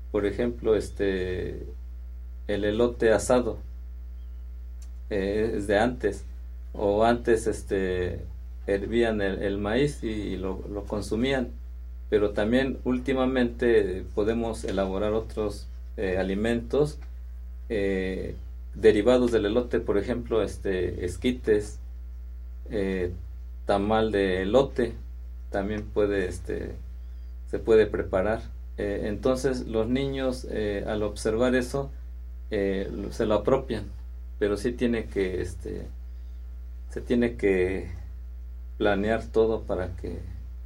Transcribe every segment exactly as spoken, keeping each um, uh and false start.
por ejemplo, este el elote asado, eh, es de antes, o antes este hervían el, el maíz y, y lo, lo consumían, pero también últimamente podemos elaborar otros eh, alimentos eh, derivados del elote, por ejemplo, este esquites, eh, tamal de elote, también puede este se puede preparar. Eh, entonces los niños eh, al observar eso eh, se lo apropian, pero sí tiene que este se tiene que planear todo para que,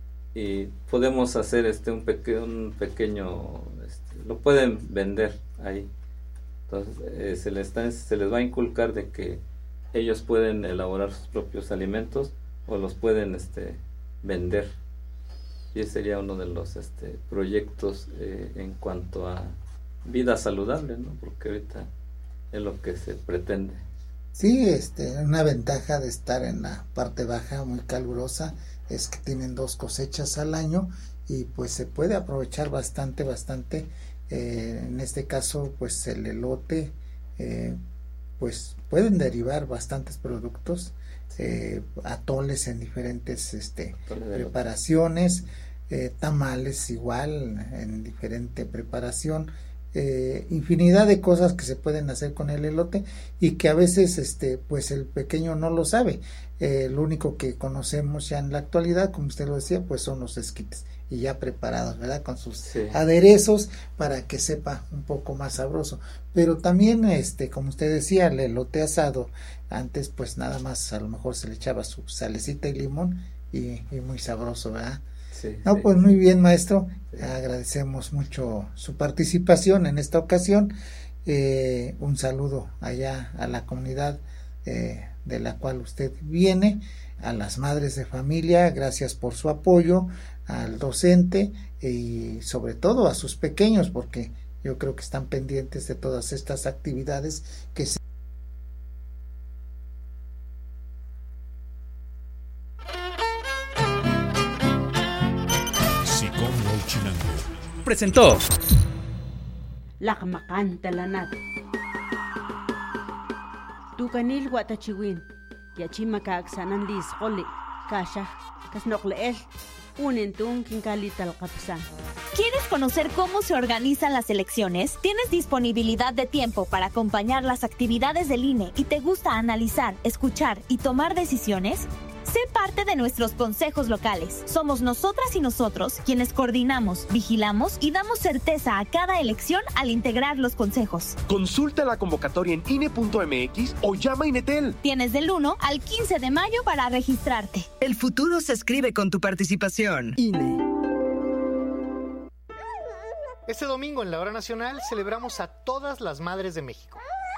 y podemos hacer este un pequeño un pequeño este, lo pueden vender ahí. Entonces eh, se les está, se les va a inculcar de que ellos pueden elaborar sus propios alimentos o los pueden este vender, y ese sería uno de los este proyectos eh, en cuanto a vida saludable, ¿no? Porque ahorita es lo que se pretende. Sí, este, una ventaja de estar en la parte baja muy calurosa es que tienen dos cosechas al año y pues se puede aprovechar bastante, bastante. Eh, en este caso, pues el elote, eh, pues pueden derivar bastantes productos, eh, atoles en diferentes este, preparaciones, eh, tamales igual en diferente preparación. Eh, infinidad de cosas que se pueden hacer con el elote y que a veces este pues el pequeño no lo sabe. Eh, lo único que conocemos ya en la actualidad, como usted lo decía, pues son los esquites y ya preparados, ¿verdad? Con sus sí. aderezos para que sepa un poco más sabroso. Pero también este como usted decía, el elote asado antes pues nada más a lo mejor se le echaba su salecita y limón y, y muy sabroso, ¿verdad? Sí, no, sí. pues muy bien, maestro. Sí. Agradecemos mucho su participación en esta ocasión. Eh, un saludo allá a la comunidad eh, de la cual usted viene, a las madres de familia, gracias por su apoyo, al docente y sobre todo a sus pequeños, porque yo creo que están pendientes de todas estas actividades que se presentó Laqmaqan talanat Tukanil Watachiwin Yachima Kaaksanan Lisqoli Kasha Kasnoqleel Unentun Kinkalital Kapsan. ¿Quieres conocer cómo se organizan las elecciones? ¿Tienes disponibilidad de tiempo para acompañar las actividades del I N E y te gusta analizar, escuchar y tomar decisiones? Sé parte de nuestros consejos locales. Somos nosotras y nosotros quienes coordinamos, vigilamos y damos certeza a cada elección al integrar los consejos. Consulta la convocatoria en I N E punto M X o llama a INETEL. Tienes del uno al quince de mayo para registrarte. El futuro se escribe con tu participación. I N E. Este domingo en la Hora Nacional celebramos a todas las madres de México.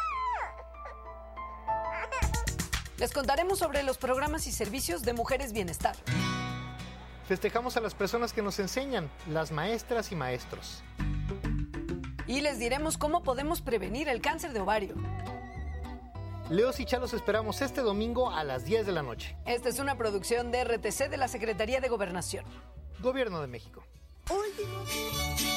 Les contaremos sobre los programas y servicios de Mujeres Bienestar. Festejamos a las personas que nos enseñan, las maestras y maestros. Y les diremos cómo podemos prevenir el cáncer de ovario. Leos y Chalos esperamos este domingo a las diez de la noche. Esta es una producción de R T C de la Secretaría de Gobernación. Gobierno de México. Último.